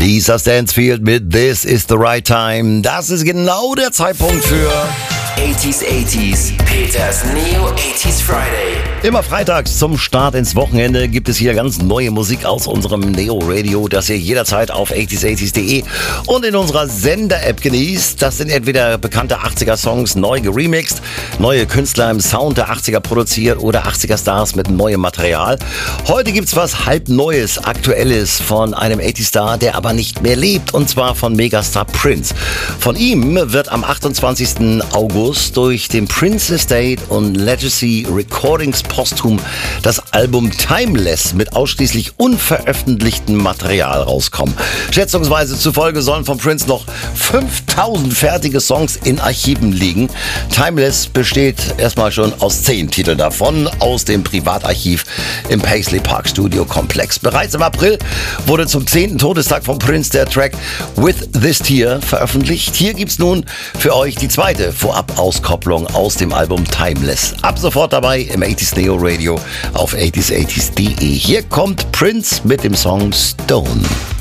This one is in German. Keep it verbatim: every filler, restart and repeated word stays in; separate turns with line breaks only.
Lisa Stansfield mit This is the Right Time. Das ist genau der Zeitpunkt für
achtziger achtziger, Peters Neo achtziger Friday.
Immer freitags zum Start ins Wochenende gibt es hier ganz neue Musik aus unserem Neo Radio, das ihr jederzeit auf achtziger achtziger punkt de und in unserer Sender-App genießt. Das sind entweder bekannte achtziger-Songs neu geremixed, neue Künstler im Sound der achtziger produziert oder achtziger-Stars mit neuem Material. Heute gibt's was halb Neues, Aktuelles von einem achtziger-Star, der aber nicht mehr lebt, und zwar von Megastar Prince. Von ihm wird am achtundzwanzigsten August durch den Prince Estate und Legacy Recordings posthum das Album Timeless mit ausschließlich unveröffentlichtem Material rauskommen. Schätzungsweise zufolge sollen von Prince noch fünftausend fertige Songs in Archiven liegen. Timeless besteht erstmal schon aus zehn Titeln davon aus dem Privatarchiv im Paisley Park Studio Komplex. Bereits im April wurde zum zehnten Todestag von Prince der Track With This Tear veröffentlicht. Hier gibt's nun für euch die zweite Vorab-Auskopplung aus dem Album Timeless. Ab sofort dabei im achtziger Neo Radio auf achtziger achtziger punkt de. Hier kommt Prince mit dem Song Stone.